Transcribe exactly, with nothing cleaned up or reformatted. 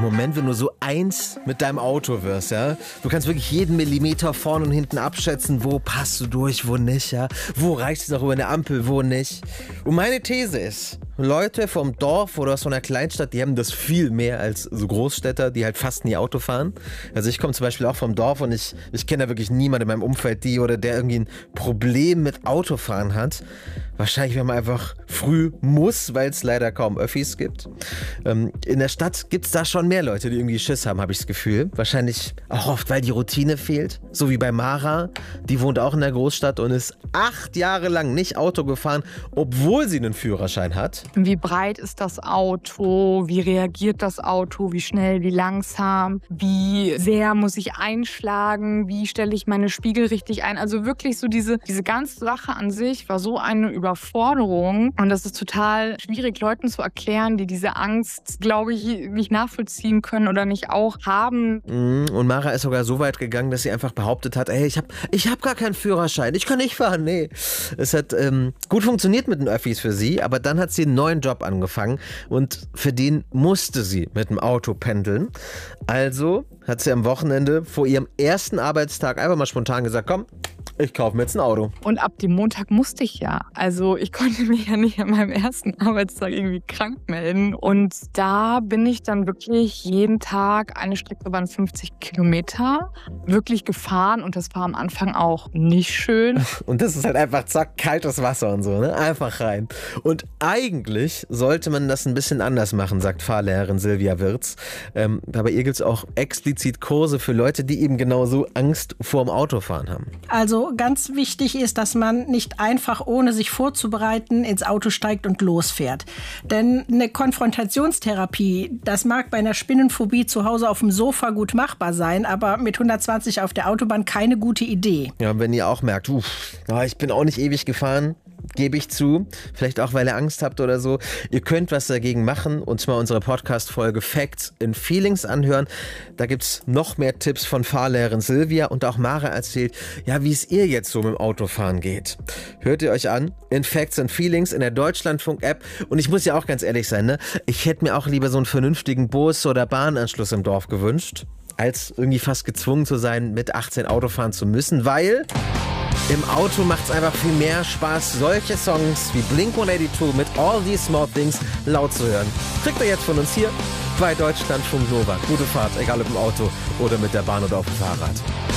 Moment, wenn du so eins mit deinem Auto wirst, ja? Du kannst wirklich jeden Millimeter vorne und hinten abschätzen, wo passt du durch, wo nicht, ja? Wo reicht es noch über eine Ampel, wo nicht. Und meine These ist, Leute vom Dorf oder aus so einer Kleinstadt, die haben das viel mehr als so Großstädter, die halt fast nie Auto fahren. Also ich komme zum Beispiel auch vom Dorf und ich, ich kenne da wirklich niemanden in meinem Umfeld, die oder der irgendwie ein Problem mit Autofahren hat. Wahrscheinlich, wenn man einfach früh muss, weil es leider kaum Öffis gibt. Ähm, in der Stadt gibt es da schon mehr Leute, die irgendwie Schiss haben, habe ich das Gefühl. Wahrscheinlich auch oft, weil die Routine fehlt. So wie bei Mara. Die wohnt auch in der Großstadt und ist acht Jahre lang nicht Auto gefahren, obwohl sie einen Führerschein hat. Wie breit ist das Auto? Wie reagiert das Auto? Wie schnell, wie langsam? Wie sehr muss ich einschlagen? Wie stelle ich meine Spiegel richtig ein? Also wirklich so diese, diese ganze Sache an sich war so eine Überforderung. Und das ist total schwierig, Leuten zu erklären, die diese Angst, glaube ich, nicht nachvollziehen können oder nicht auch haben. Und Mara ist sogar so weit gegangen, dass sie einfach behauptet hat, ey, ich habe ich hab gar keinen Führerschein, ich kann nicht fahren, nee. Es hat ähm, gut funktioniert mit den Öffis für sie, aber dann hat sie einen neuen Job angefangen und für den musste sie mit dem Auto pendeln. Also hat sie am Wochenende vor ihrem ersten Arbeitstag einfach mal spontan gesagt, komm, ich kaufe mir jetzt ein Auto. Und ab dem Montag musste ich ja. Also ich konnte mich ja nicht an meinem ersten Arbeitstag irgendwie krank melden. Und da bin ich dann wirklich jeden Tag, eine Strecke waren fünfzig Kilometer, wirklich gefahren. Und das war am Anfang auch nicht schön. Und das ist halt einfach zack, kaltes Wasser und so, ne? Einfach rein. Und eigentlich sollte man das ein bisschen anders machen, sagt Fahrlehrerin Silvia Wirz. Ähm, bei ihr gibt es auch explizit Kurse für Leute, die eben genauso Angst vorm Autofahren haben. Also ganz wichtig ist, dass man nicht einfach, ohne sich vorzubereiten, ins Auto steigt und losfährt. Denn eine Konfrontationstherapie, das mag bei einer Spinnenphobie zu Hause auf dem Sofa gut machbar sein, aber mit hundertzwanzig auf der Autobahn keine gute Idee. Ja, und wenn ihr auch merkt, uff, ich bin auch nicht ewig gefahren, gebe ich zu. Vielleicht auch, weil ihr Angst habt oder so. Ihr könnt was dagegen machen und zwar unsere Podcast-Folge Facts and Feelings anhören. Da gibt es noch mehr Tipps von Fahrlehrerin Silvia und auch Mara erzählt, ja, wie es ihr jetzt so mit dem Autofahren geht. Hört ihr euch an in Facts and Feelings in der Deutschlandfunk-App. Und ich muss ja auch ganz ehrlich sein, ne? Ich hätte mir auch lieber so einen vernünftigen Bus- oder Bahnanschluss im Dorf gewünscht, als irgendwie fast gezwungen zu sein, mit achtzehn Auto fahren zu müssen, weil im Auto macht es einfach viel mehr Spaß, solche Songs wie Blink one eighty-two mit All These Small Things laut zu hören. Kriegt ihr jetzt von uns hier bei Deutschlandfunk Nova. Gute Fahrt, egal ob im Auto oder mit der Bahn oder auf dem Fahrrad.